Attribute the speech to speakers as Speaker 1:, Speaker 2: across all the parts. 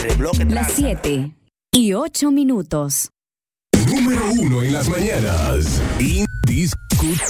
Speaker 1: Las 7:08.
Speaker 2: Número 1 en las mañanas. Indiscutible.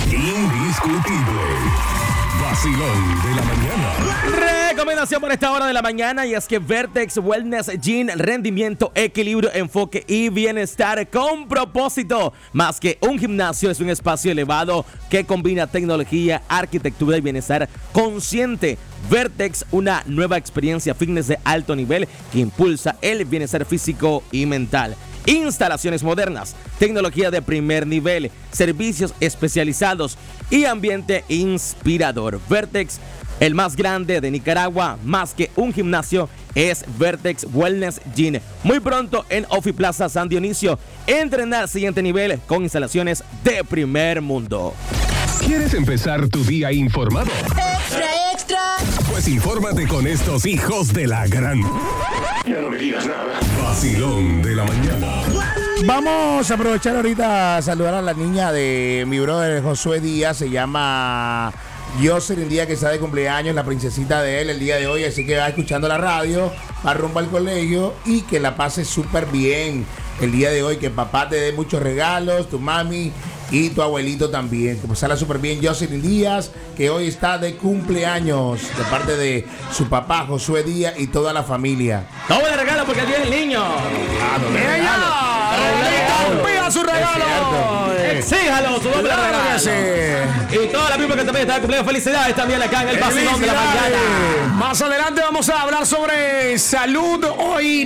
Speaker 2: Vacilón de la mañana.
Speaker 3: Recomendación por esta hora de la mañana, y es que Vertex Wellness Gym, rendimiento, equilibrio, enfoque y bienestar con propósito. Más que un gimnasio, es un espacio elevado que combina tecnología, arquitectura y bienestar consciente. Vertex, una nueva experiencia fitness de alto nivel que impulsa el bienestar físico y mental. Instalaciones modernas, tecnología de primer nivel, servicios especializados y ambiente inspirador. Vertex, el más grande de Nicaragua, más que un gimnasio, es Vertex Wellness Gym. Muy pronto en Ofi Plaza San Dionisio. Entrenar al siguiente nivel con instalaciones de primer mundo.
Speaker 2: ¿Quieres empezar tu día informado?
Speaker 4: ¡Extra!
Speaker 2: Pues infórmate con estos hijos de la gran... Ya no me digas nada. Vacilón de la mañana.
Speaker 5: Vamos a aprovechar ahorita a saludar a la niña de mi brother Josué Díaz. Se llama Jocelyn Díaz, que está de cumpleaños, la princesita de él el día de hoy. Así que va escuchando la radio, va rumbo al colegio y que la pase súper bien el día de hoy. Que papá te dé muchos regalos, tu mami y tu abuelito también. Que pasarla súper bien Jocelyn Díaz, que hoy está de cumpleaños, de parte de su papá Josué Díaz y toda la familia.
Speaker 3: ¿Cómo le regalo? Porque tiene el niño. ¡Pida su regalo! Exíjalo, su doble regalo. Y toda la people que también está de cumpleaños, felicidades también acá en el Vacilón de la mañana.
Speaker 6: Más adelante vamos a hablar sobre salud hoy.